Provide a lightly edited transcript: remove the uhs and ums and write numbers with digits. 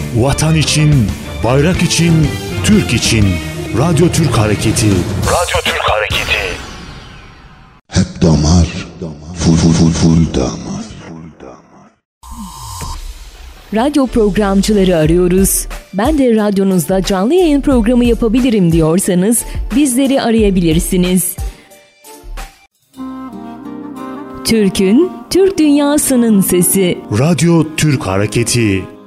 Vatan için, bayrak için, Türk için. Radyo Türk Hareketi. Radyo Türk Hareketi. Hep damar, full damar. Radyo programcıları arıyoruz. Ben de radyonuzda canlı yayın programı yapabilirim diyorsanız bizleri arayabilirsiniz. Türk'ün, Türk dünyasının sesi. Radyo Türk Hareketi.